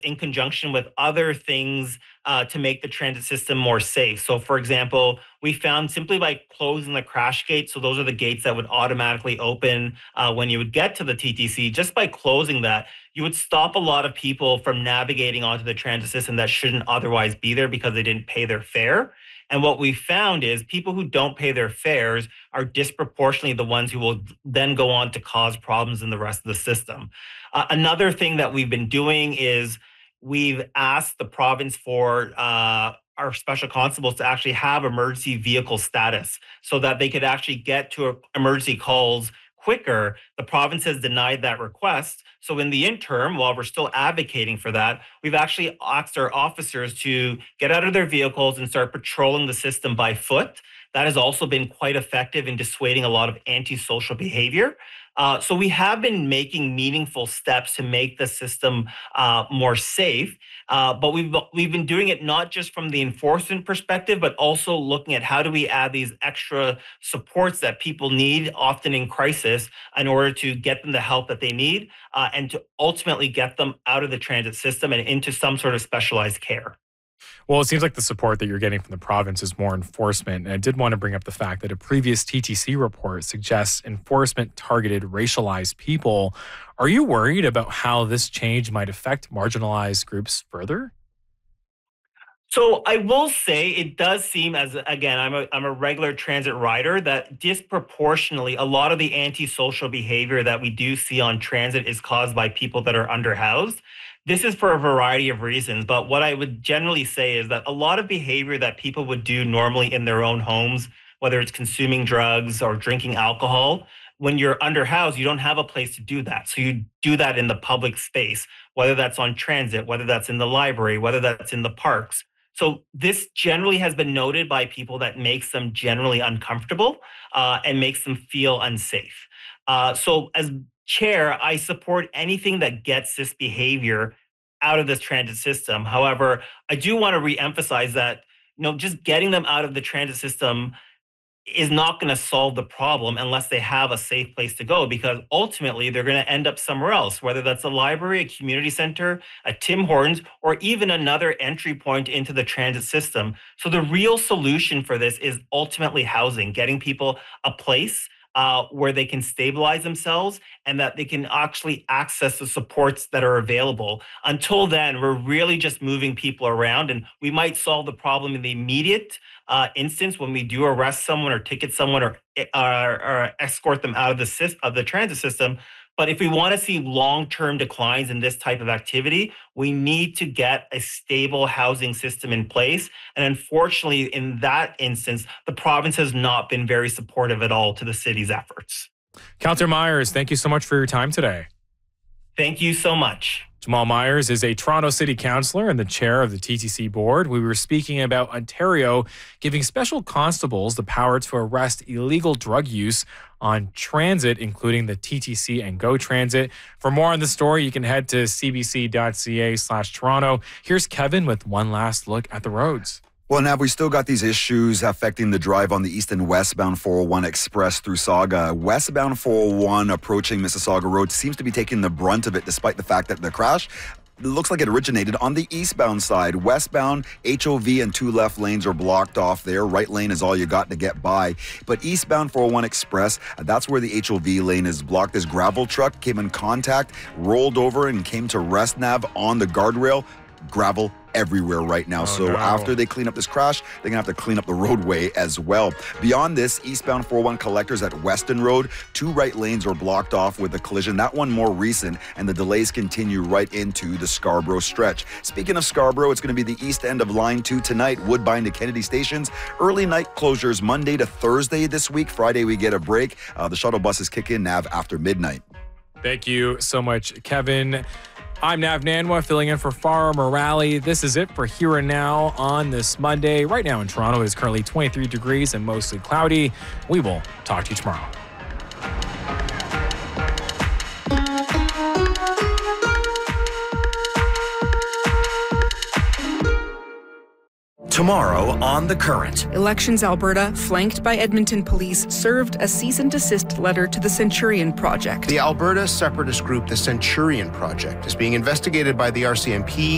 in conjunction with other things to make the transit system more safe. So, for example, we found simply by closing the crash gate, so those are the gates that would automatically open when you would get to the TTC, just by closing that, you would stop a lot of people from navigating onto the transit system that shouldn't otherwise be there because they didn't pay their fare. And what we found is people who don't pay their fares are disproportionately the ones who will then go on to cause problems in the rest of the system. Another thing that we've been doing is we've asked the province for our special constables to actually have emergency vehicle status so that they could actually get to emergency calls quicker. The province has denied that request. So in the interim, while we're still advocating for that, we've actually asked our officers to get out of their vehicles and start patrolling the system by foot. That has also been quite effective in dissuading a lot of antisocial behavior. So we have been making meaningful steps to make the system more safe, but we've been doing it not just from the enforcement perspective, but also looking at how do we add these extra supports that people need, often in crisis, in order to get them the help that they need, and to ultimately get them out of the transit system and into some sort of specialized care. Well, it seems like the support that you're getting from the province is more enforcement. And I did want to bring up the fact that a previous TTC report suggests enforcement targeted racialized people. Are you worried about how this change might affect marginalized groups further? So I will say it does seem as again I'm a regular transit rider that disproportionately a lot of the antisocial behavior that we do see on transit is caused by people that are underhoused. This is for a variety of reasons, but what I would generally say is that a lot of behavior that people would do normally in their own homes, whether it's consuming drugs or drinking alcohol, when you're underhoused, you don't have a place to do that. So you do that in the public space, whether that's on transit, whether that's in the library, whether that's in the parks. So this generally has been noted by people that makes them generally uncomfortable and makes them feel unsafe. So as chair, I support anything that gets this behavior out of this transit system. However, I do want to reemphasize that just getting them out of the transit system is not going to solve the problem unless they have a safe place to go, because ultimately they're going to end up somewhere else, whether that's a library, a community center, a Tim Hortons, or even another entry point into the transit system. So the real solution for this is ultimately housing, getting people a place where they can stabilize themselves and that they can actually access the supports that are available. Until then, we're really just moving people around, and we might solve the problem in the immediate instance when we do arrest someone or ticket someone or escort them out of the transit system. But if we want to see long-term declines in this type of activity, we need to get a stable housing system in place. And unfortunately, in that instance, the province has not been very supportive at all to the city's efforts. Councillor Myers, thank you so much for your time today. Thank you so much. Jamal Myers is a Toronto City Councillor and the chair of the TTC board. We were speaking about Ontario giving special constables the power to arrest illegal drug use on transit, including the TTC and GO Transit. For more on the story, you can head to cbc.ca/Toronto. Here's Kevin with one last look at the roads. Well, Nav, we still got these issues affecting the drive on the east and westbound 401 Express through Saga. Westbound 401 approaching Mississauga Road seems to be taking the brunt of it, despite the fact that the crash looks like it originated on the eastbound side. Westbound, HOV and two left lanes are blocked off there. Right lane is all you got to get by. But eastbound 401 Express, that's where the HOV lane is blocked. This gravel truck came in contact, rolled over, and came to rest, Nav, on the guardrail. Gravel everywhere right now. After they clean up this crash, they're going to have to clean up the roadway as well. Beyond this, eastbound 401 collectors at Weston Road, two right lanes are blocked off with a collision. That one more recent, and the delays continue right into the Scarborough stretch. Speaking of Scarborough, it's going to be the east end of Line 2 tonight, Woodbine to Kennedy stations. Early night closures Monday to Thursday this week. Friday, we get a break. The shuttle buses kick in, Nav, after midnight. Thank you so much, Kevin. I'm Nav Nanwa, filling in for Farah Morale. This is it for Here and Now on this Monday. Right now in Toronto, it is currently 23 degrees and mostly cloudy. We will talk to you tomorrow. Tomorrow on The Current. Elections Alberta, flanked by Edmonton Police, served a cease and desist letter to the Centurion Project. The Alberta separatist group, the Centurion Project, is being investigated by the RCMP